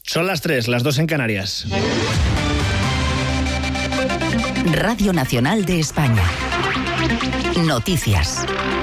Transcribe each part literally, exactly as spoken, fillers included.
Son las tres, las dos en Canarias. Radio Nacional de España. Noticias.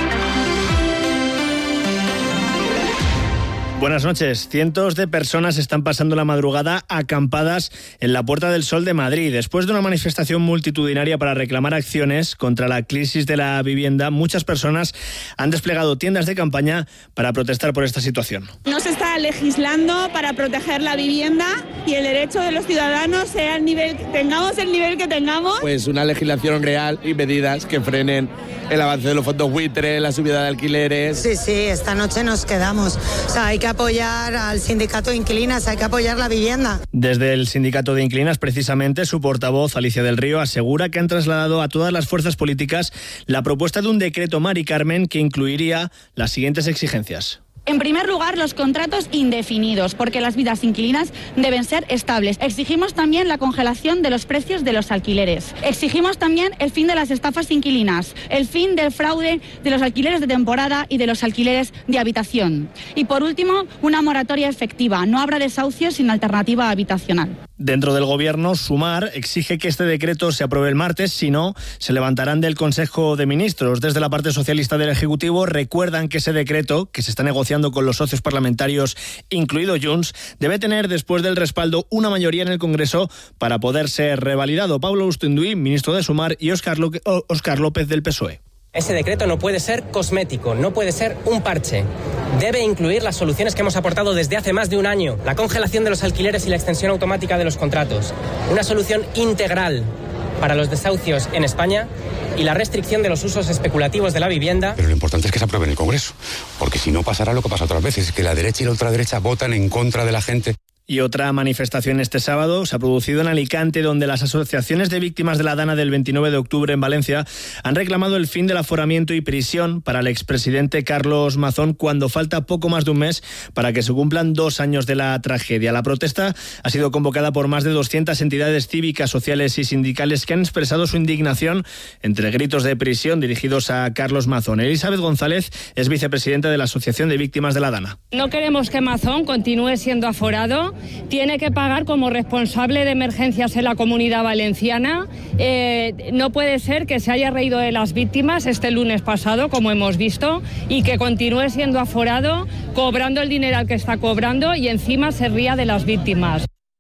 Buenas noches. Cientos de personas están pasando la madrugada acampadas en la Puerta del Sol de Madrid. Después de una manifestación multitudinaria para reclamar acciones contra la crisis de la vivienda, muchas personas han desplegado tiendas de campaña para protestar por esta situación. No se está legislando para proteger la vivienda y el derecho de los ciudadanos, sea el nivel, tengamos el nivel que tengamos. Pues una legislación real y medidas que frenen el avance de los fondos buitre, la subida de alquileres. Sí, sí, esta noche nos quedamos. O sea, hay que apoyar al sindicato de inquilinas, hay que apoyar la vivienda. Desde el sindicato de inquilinas, precisamente, su portavoz, Alicia del Río, asegura que han trasladado a todas las fuerzas políticas la propuesta de un decreto, Mari Carmen, que incluiría las siguientes exigencias. En primer lugar, los contratos indefinidos, porque las vidas inquilinas deben ser estables. Exigimos también la congelación de los precios de los alquileres. Exigimos también el fin de las estafas inquilinas, el fin del fraude de los alquileres de temporada y de los alquileres de habitación. Y por último, una moratoria efectiva. No habrá desahucios sin alternativa habitacional. Dentro del Gobierno, Sumar exige que este decreto se apruebe el martes, si no, se levantarán del Consejo de Ministros. Desde la parte socialista del Ejecutivo recuerdan que ese decreto, que se está negociando con los socios parlamentarios, incluido Junts, debe tener después del respaldo una mayoría en el Congreso para poder ser revalidado. Pablo Ustinduy, ministro de Sumar, y Óscar López del P S O E. Ese decreto no puede ser cosmético, no puede ser un parche. Debe incluir las soluciones que hemos aportado desde hace más de un año. La congelación de los alquileres y la extensión automática de los contratos. Una solución integral para los desahucios en España y la restricción de los usos especulativos de la vivienda. Pero lo importante es que se apruebe en el Congreso, porque si no pasará lo que pasa otras veces, que la derecha y la ultraderecha votan en contra de la gente. Y otra manifestación este sábado se ha producido en Alicante, donde las asociaciones de víctimas de la Dana del veintinueve de octubre en Valencia han reclamado el fin del aforamiento y prisión para el expresidente Carlos Mazón cuando falta poco más de un mes para que se cumplan dos años de la tragedia. La protesta ha sido convocada por más de doscientas entidades cívicas, sociales y sindicales que han expresado su indignación entre gritos de prisión dirigidos a Carlos Mazón. Elizabeth González es vicepresidenta de la Asociación de Víctimas de la Dana. No queremos que Mazón continúe siendo aforado. Tiene que pagar como responsable de emergencias en la Comunidad Valenciana. Eh, no puede ser que se haya reído de las víctimas este lunes pasado, como hemos visto, y que continúe siendo aforado, cobrando el dinero al que está cobrando y encima se ría de las víctimas.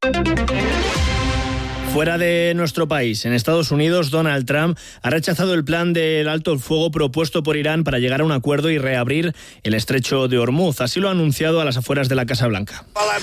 Fuera de nuestro país, en Estados Unidos, Donald Trump ha rechazado el plan del alto el fuego propuesto por Irán para llegar a un acuerdo y reabrir el estrecho de Hormuz. Así lo ha anunciado a las afueras de la Casa Blanca.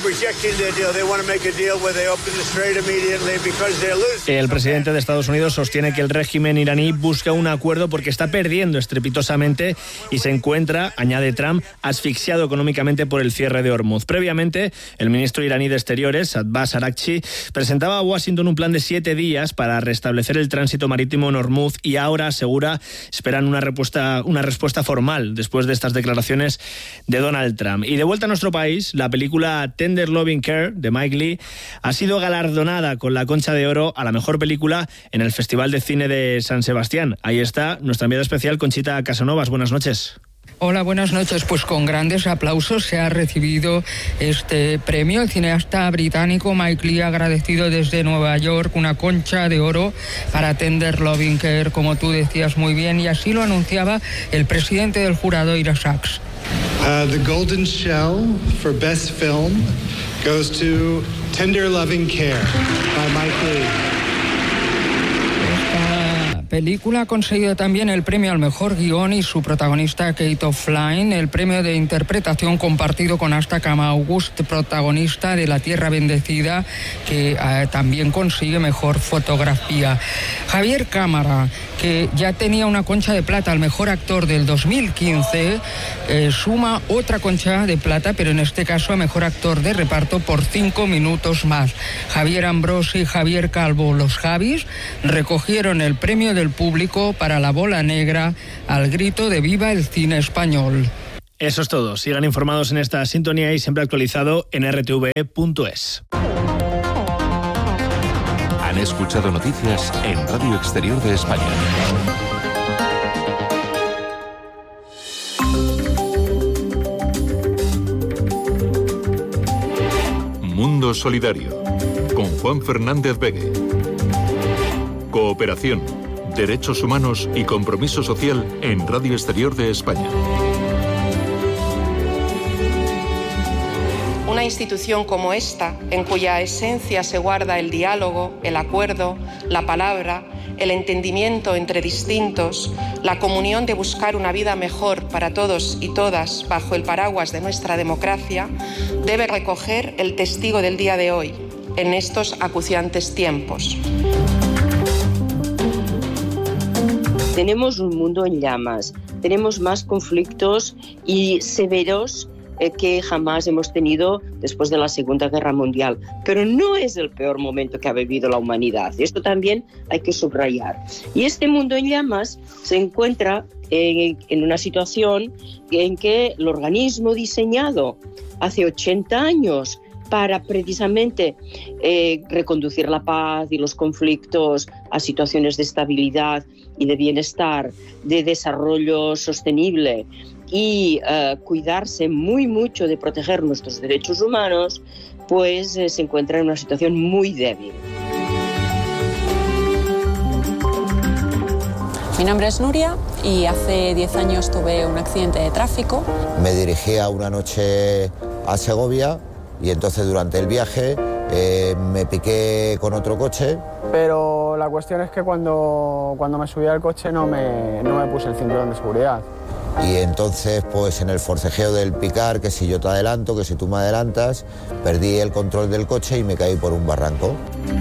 El presidente de Estados Unidos sostiene que el régimen iraní busca un acuerdo porque está perdiendo estrepitosamente y se encuentra, añade Trump, asfixiado económicamente por el cierre de Hormuz. Previamente, el ministro iraní de Exteriores, Abbas Araghchi, presentaba a Washington un plan de siete días para restablecer el tránsito marítimo en Hormuz y ahora, asegura, esperan una respuesta, una respuesta formal después de estas declaraciones de Donald Trump. Y de vuelta a nuestro país, la película Tender Loving Care de Mike Leigh ha sido galardonada con la Concha de Oro a la mejor película en el Festival de Cine de San Sebastián. Ahí está nuestra enviada especial Conchita Casanovas. Buenas noches. Hola, buenas noches. Pues con grandes aplausos se ha recibido este premio. El cineasta británico Mike Leigh ha agradecido desde Nueva York una Concha de Oro para Tender Loving Care, como tú decías muy bien, y así lo anunciaba el presidente del jurado, Ira Sachs. Uh, the Golden Shell for Best Film goes to Tender Loving Care by Mike Leigh. La película ha conseguido también el premio al mejor guión y su protagonista Kate O'Flynn, el premio de interpretación compartido con Asta August, protagonista de La Tierra Bendecida, que eh, también consigue mejor fotografía. Javier Cámara, que ya tenía una Concha de Plata al mejor actor del dos mil quince, eh, suma otra Concha de Plata, pero en este caso a mejor actor de reparto por cinco minutos más. Javier Ambrosi y Javier Calvo, los Javis, recogieron el premio del público para La Bola Negra al grito de ¡Viva el cine español! Eso es todo. Sigan informados en esta sintonía y siempre actualizado en r t v punto es. Han escuchado noticias en Radio Exterior de España. Mundo Solidario, con Juan Fernández Begue. Cooperación, derechos humanos y compromiso social en Radio Exterior de España. Una institución como esta, en cuya esencia se guarda el diálogo, el acuerdo, la palabra, el entendimiento entre distintos, la comunión de buscar una vida mejor para todos y todas bajo el paraguas de nuestra democracia, debe recoger el testigo del día de hoy, en estos acuciantes tiempos. Tenemos un mundo en llamas, tenemos más conflictos y severos que jamás hemos tenido después de la Segunda Guerra Mundial. Pero no es el peor momento que ha vivido la humanidad. Esto también hay que subrayar. Y este mundo en llamas se encuentra en, en una situación en que el organismo diseñado hace ochenta años para precisamente eh, reconducir la paz y los conflictos a situaciones de estabilidad y de bienestar, de desarrollo sostenible, y uh, cuidarse muy mucho de proteger nuestros derechos humanos, pues eh, se encuentra en una situación muy débil. Mi nombre es Nuria y hace diez años tuve un accidente de tráfico. Me dirigía una noche a Segovia y entonces durante el viaje eh, me piqué con otro coche. Pero la cuestión es que cuando, cuando me subí al coche no me, no me puse el cinturón de seguridad. Y entonces, pues en el forcejeo del picar, que si yo te adelanto, que si tú me adelantas, perdí el control del coche y me caí por un barranco.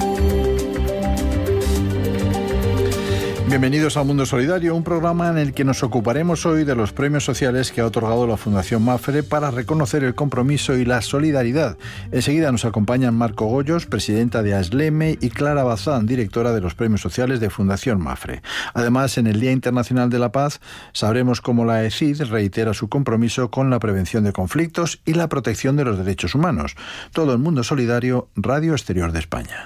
Bienvenidos a Mundo Solidario, un programa en el que nos ocuparemos hoy de los premios sociales que ha otorgado la Fundación Mapfre para reconocer el compromiso y la solidaridad. Enseguida nos acompañan Marco Goyos, presidenta de ASLEME, y Clara Bazán, directora de los premios sociales de Fundación Mapfre. Además, en el Día Internacional de la Paz, sabremos cómo la E C I D reitera su compromiso con la prevención de conflictos y la protección de los derechos humanos. Todo el Mundo Solidario, Radio Exterior de España.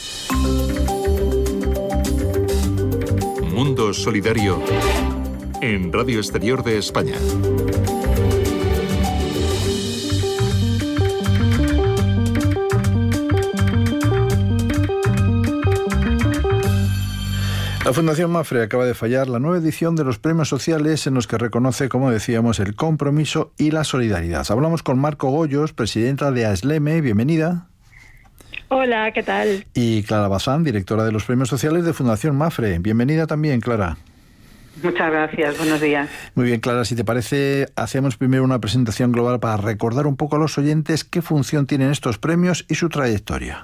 Mundo Solidario en Radio Exterior de España. La Fundación Mapfre acaba de fallar la nueva edición de los premios sociales en los que reconoce, como decíamos, el compromiso y la solidaridad. Hablamos con Marco Goyos, presidenta de ASLEME. Bienvenida. Hola, ¿qué tal? Y Clara Bazán, directora de los premios sociales de Fundación Mapfre. Bienvenida también, Clara. Muchas gracias, buenos días. Muy bien, Clara, si te parece, hacemos primero una presentación global para recordar un poco a los oyentes qué función tienen estos premios y su trayectoria.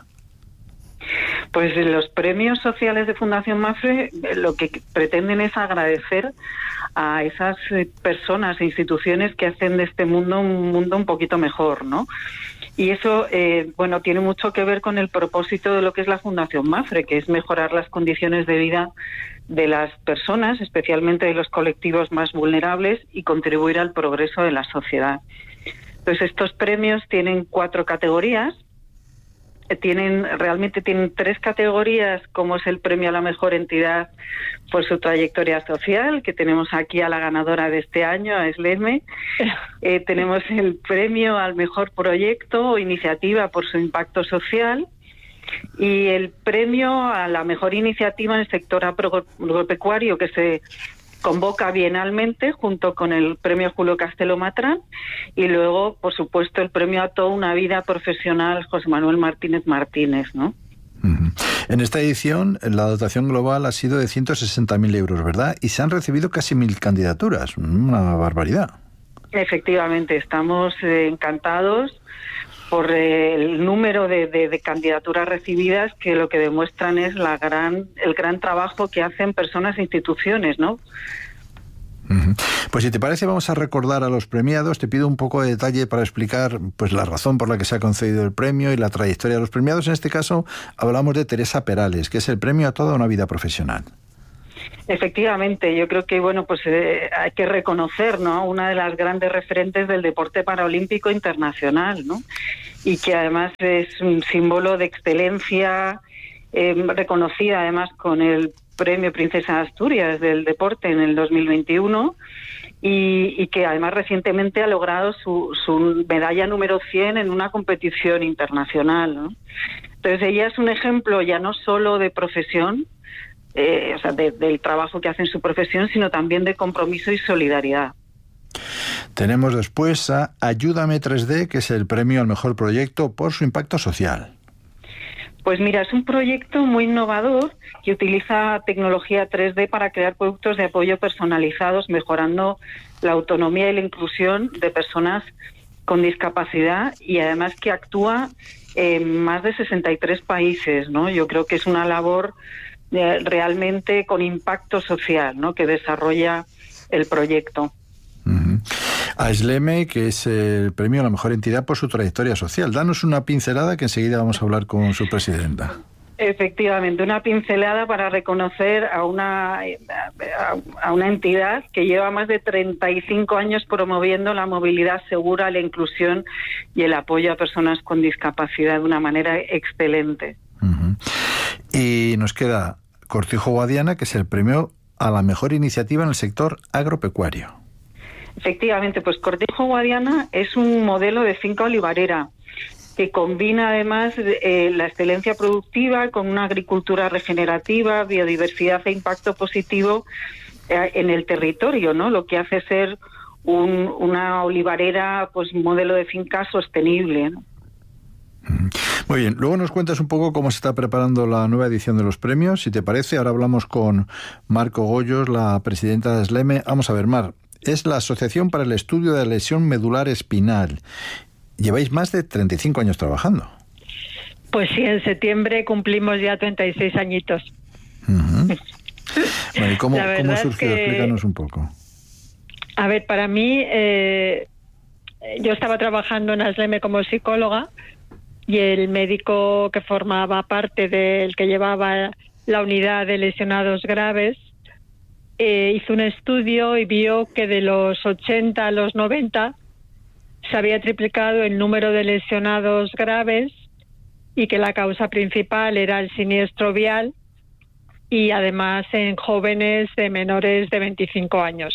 Pues los premios sociales de Fundación Mapfre lo que pretenden es agradecer a esas personas e instituciones que hacen de este mundo un mundo un poquito mejor, ¿no? Y eso, eh, bueno, tiene mucho que ver con el propósito de lo que es la Fundación Mapfre, que es mejorar las condiciones de vida de las personas, especialmente de los colectivos más vulnerables, y contribuir al progreso de la sociedad. Entonces, estos premios tienen cuatro categorías. Tienen realmente tienen tres categorías, como es el premio a la mejor entidad por su trayectoria social, que tenemos aquí a la ganadora de este año, a ASLEME. Eh, tenemos el premio al mejor proyecto o iniciativa por su impacto social, y el premio a la mejor iniciativa en el sector agropecuario, que se convoca bienalmente junto con el premio Julio Castelo Matrán, y luego, por supuesto, el premio a toda una vida profesional José Manuel Martínez Martínez, ¿no? Uh-huh. En esta edición, la dotación global ha sido de ciento sesenta mil euros, ¿verdad? Y se han recibido casi mil candidaturas, una barbaridad. Efectivamente, estamos eh, encantados por eh, el número de, de, de candidaturas recibidas, que lo que demuestran es la gran el gran trabajo que hacen personas e instituciones, ¿no? Uh-huh. Pues si te parece, vamos a recordar a los premiados. Te pido un poco de detalle para explicar pues la razón por la que se ha concedido el premio y la trayectoria de los premiados. En este caso hablamos de Teresa Perales, que es el premio a toda una vida profesional. Efectivamente, yo creo que bueno, pues eh, hay que reconocer, ¿no?, una de las grandes referentes del deporte paraolímpico internacional, ¿no?, y que además es un símbolo de excelencia, eh, reconocida además con el Premio Princesa de Asturias del Deporte en el dos mil veintiuno, y, y que además recientemente ha logrado su, su medalla número cien en una competición internacional, ¿no? Entonces ella es un ejemplo ya no solo de profesión, eh, o sea, de, del trabajo que hace en su profesión, sino también de compromiso y solidaridad. Tenemos después a Ayúdame tres D, que es el premio al mejor proyecto por su impacto social. Pues mira, es un proyecto muy innovador que utiliza tecnología tres D para crear productos de apoyo personalizados, mejorando la autonomía y la inclusión de personas con discapacidad, y además que actúa en más de sesenta y tres países, ¿no? Yo creo que es una labor eh, realmente con impacto social, ¿no?, que desarrolla el proyecto. Uh-huh. ASLEME, que es el premio a la mejor entidad por su trayectoria social. Danos una pincelada que enseguida vamos a hablar con su presidenta. Efectivamente, una pincelada para reconocer a una, a una entidad que lleva más de treinta y cinco años promoviendo la movilidad segura, la inclusión y el apoyo a personas con discapacidad de una manera excelente. Uh-huh. Y nos queda Cortijo Guadiana, que es el premio a la mejor iniciativa en el sector agropecuario. Efectivamente, pues Cortijo Guadiana es un modelo de finca olivarera que combina además eh, la excelencia productiva con una agricultura regenerativa, biodiversidad e impacto positivo eh, en el territorio, ¿no? Lo que hace ser un, una olivarera, pues modelo de finca sostenible, ¿no? Muy bien, luego nos cuentas un poco cómo se está preparando la nueva edición de los premios, si te parece. Ahora hablamos con Marco Goyos, la presidenta de ASLEME. Vamos a ver, Mar, es la Asociación para el Estudio de la Lesión Medular Espinal. Lleváis más de treinta y cinco años trabajando. Pues sí, en septiembre cumplimos ya treinta y seis añitos. Uh-huh. Bueno, ¿y cómo, cómo surgió? Que, explícanos un poco. A ver, para mí, eh, yo estaba trabajando en ASLEME como psicóloga, y el médico que formaba parte del que llevaba la unidad de lesionados graves eh, hizo un estudio y vio que de los ochenta a los noventa se había triplicado el número de lesionados graves y que la causa principal era el siniestro vial, y además en jóvenes de menores de veinticinco años.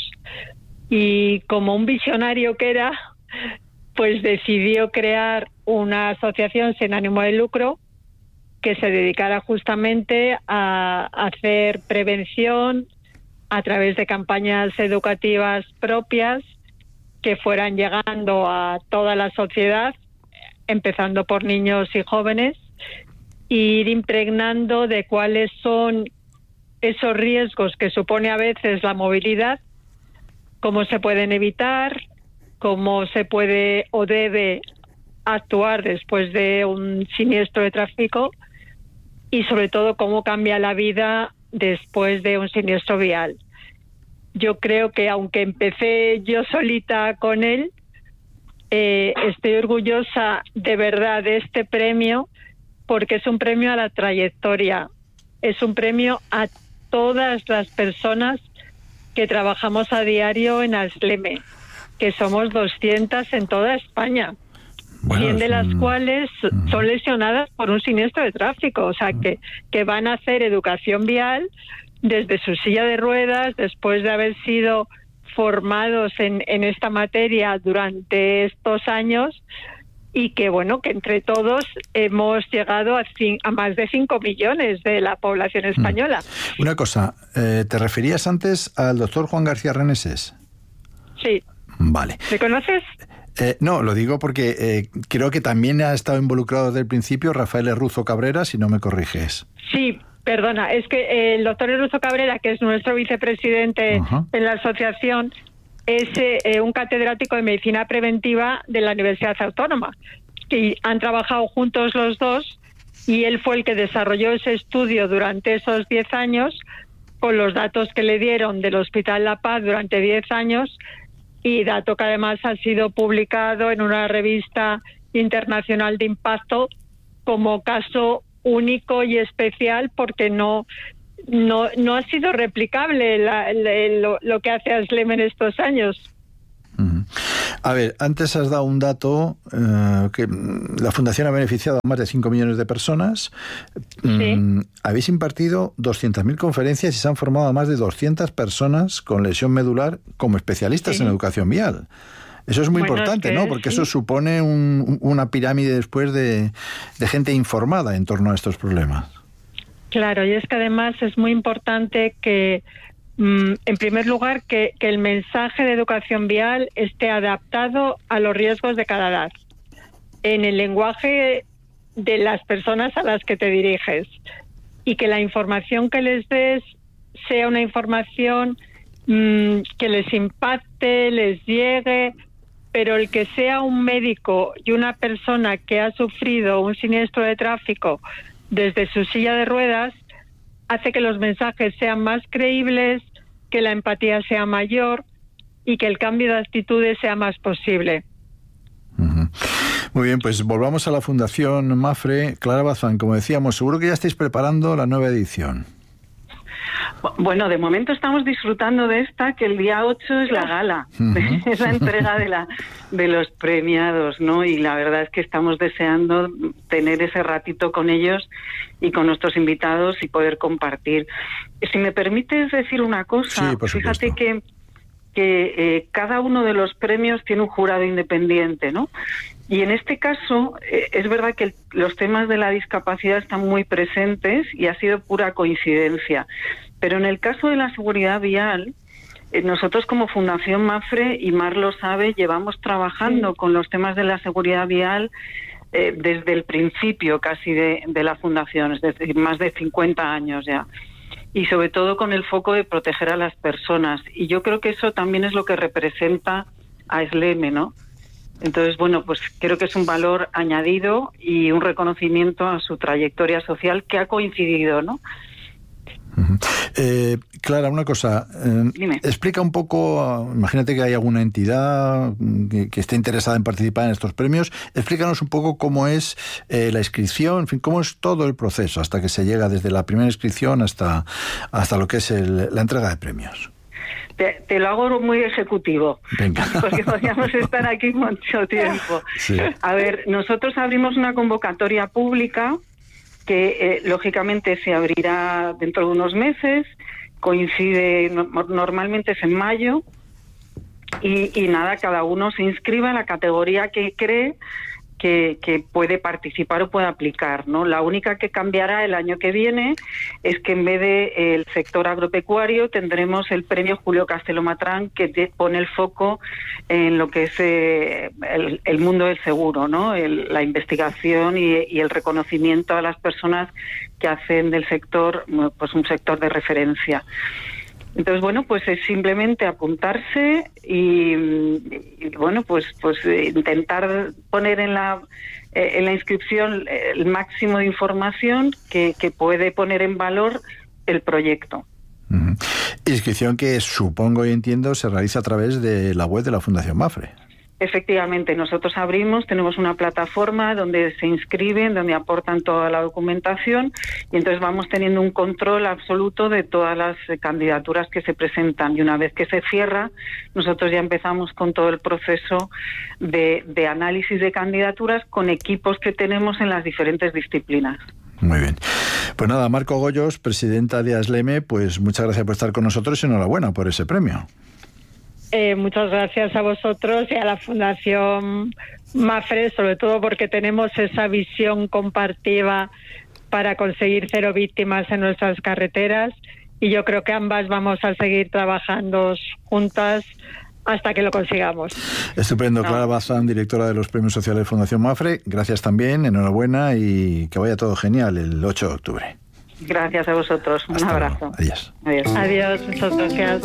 Y como un visionario que era, pues decidió crear una asociación sin ánimo de lucro que se dedicara justamente a hacer prevención a través de campañas educativas propias que fueran llegando a toda la sociedad, empezando por niños y jóvenes, e ir impregnando de cuáles son esos riesgos que supone a veces la movilidad, cómo se pueden evitar, cómo se puede o debe actuar después de un siniestro de tráfico, y sobre todo cómo cambia la vida después de un siniestro vial. Yo creo que aunque empecé yo solita con él, eh, estoy orgullosa de verdad de este premio, porque es un premio a la trayectoria, es un premio a todas las personas que trabajamos a diario en ASLEME, que somos doscientas en toda España, bueno, cien de las un... cuales son lesionadas por un siniestro de tráfico, o sea, que, que van a hacer educación vial desde su silla de ruedas, después de haber sido formados en, en esta materia durante estos años, y que, bueno, que entre todos hemos llegado a, cin- a más de cinco millones de la población española. Mm. Una cosa, eh, ¿te referías antes al doctor Juan García Reneses? Sí. Vale. ¿Me conoces? Eh, no, lo digo porque eh, creo que también ha estado involucrado desde el principio Rafael Erruzo Cabrera, si no me corriges. Sí, perdona, es que el doctor Erruzo Cabrera, que es nuestro vicepresidente uh-huh. en la asociación, es eh, un catedrático de Medicina Preventiva de la Universidad Autónoma, y han trabajado juntos los dos, y él fue el que desarrolló ese estudio durante esos diez años, con los datos que le dieron del Hospital La Paz durante diez años, y dato que además ha sido publicado en una revista internacional de impacto como caso único y especial, porque no no no ha sido replicable la, la, lo, lo que hace ASLEME en estos años. Uh-huh. A ver, antes has dado un dato eh, que la Fundación ha beneficiado a más de cinco millones de personas. Sí. Mm, habéis impartido doscientas mil conferencias y se han formado a más de doscientas personas con lesión medular como especialistas sí. en educación vial. Eso es muy bueno, importante, es que, ¿no? Porque sí. eso supone un, una pirámide después de, de gente informada en torno a estos problemas. Claro, y es que además es muy importante que, mmm, en primer lugar, que, que el mensaje de educación vial esté adaptado a los riesgos de cada edad, en el lenguaje de las personas a las que te diriges, y que la información que les des sea una información mmm, que les impacte, les llegue, pero el que sea un médico y una persona que ha sufrido un siniestro de tráfico desde su silla de ruedas hace que los mensajes sean más creíbles, que la empatía sea mayor y que el cambio de actitudes sea más posible. Uh-huh. Muy bien, pues volvamos a la Fundación MAPFRE. Clara Bazán, como decíamos, seguro que ya estáis preparando la nueva edición. Bueno, de momento estamos disfrutando de esta, que el día ocho es la gala, uh-huh. es la entrega de la de los premiados, ¿no? Y la verdad es que estamos deseando tener ese ratito con ellos y con nuestros invitados y poder compartir. Si me permites decir una cosa, sí, fíjate que, que eh, cada uno de los premios tiene un jurado independiente, ¿no? Y en este caso, eh, es verdad que el, los temas de la discapacidad están muy presentes y ha sido pura coincidencia. Pero en el caso de la seguridad vial, eh, nosotros como Fundación MAPFRE, y Mar lo sabe, llevamos trabajando sí. con los temas de la seguridad vial eh, desde el principio casi de, de la Fundación, es decir, más de cincuenta años ya. Y sobre todo con el foco de proteger a las personas. Y yo creo que eso también es lo que representa a SLEME, ¿no? Entonces, bueno, pues creo que es un valor añadido y un reconocimiento a su trayectoria social que ha coincidido, ¿no? Uh-huh. Eh, Clara, una cosa, eh, explica un poco, imagínate que hay alguna entidad que, que esté interesada en participar en estos premios, explícanos un poco cómo es eh, la inscripción, en fin, cómo es todo el proceso hasta que se llega desde la primera inscripción hasta, hasta lo que es el, la entrega de premios. Te, te lo hago muy ejecutivo, Venga. porque podríamos estar aquí mucho tiempo. Sí. A ver, nosotros abrimos una convocatoria pública que eh, lógicamente se abrirá dentro de unos meses, coincide, no, normalmente es en mayo, y, y nada, cada uno se inscribe en la categoría que cree que, que puede participar o puede aplicar, ¿no? La única que cambiará el año que viene es que en vez de el sector agropecuario tendremos el premio Julio Castelo Matrán, que te pone el foco en lo que es eh, el, el mundo del seguro, ¿no? El, la investigación y, y el reconocimiento a las personas que hacen del sector pues un sector de referencia. Entonces, bueno, pues es simplemente apuntarse y, y bueno, pues pues intentar poner en la eh, en la inscripción el máximo de información que, que puede poner en valor el proyecto. Uh-huh. Inscripción que supongo y entiendo se realiza a través de la web de la Fundación MAPFRE. Efectivamente, nosotros abrimos, tenemos una plataforma donde se inscriben, donde aportan toda la documentación y entonces vamos teniendo un control absoluto de todas las candidaturas que se presentan y una vez que se cierra, nosotros ya empezamos con todo el proceso de, de análisis de candidaturas con equipos que tenemos en las diferentes disciplinas. Muy bien. Pues nada, Marco Goyos, presidenta de ASLEME, pues muchas gracias por estar con nosotros y enhorabuena por ese premio. Eh, muchas gracias a vosotros y a la Fundación MAPFRE, sobre todo porque tenemos esa visión compartida para conseguir cero víctimas en nuestras carreteras y yo creo que ambas vamos a seguir trabajando juntas hasta que lo consigamos. Estupendo. No. Clara Bazán, directora de los Premios Sociales de Fundación MAPFRE, gracias también, enhorabuena y que vaya todo genial el ocho de octubre. Gracias a vosotros. Un Hasta abrazo. Luego. Adiós. Adiós. Adiós. Muchas gracias.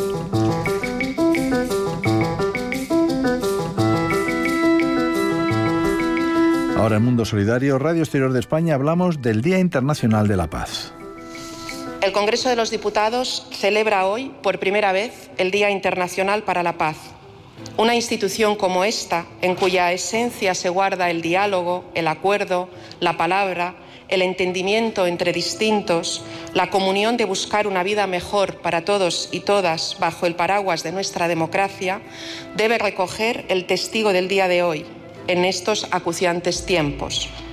Ahora en Mundo Solidario, Radio Exterior de España, hablamos del Día Internacional de la Paz. El Congreso de los Diputados celebra hoy, por primera vez, el Día Internacional para la Paz. Una institución como esta, en cuya esencia se guarda el diálogo, el acuerdo, la palabra, el entendimiento entre distintos, la comunión de buscar una vida mejor para todos y todas bajo el paraguas de nuestra democracia, debe recoger el testigo del día de hoy, en estos acuciantes tiempos.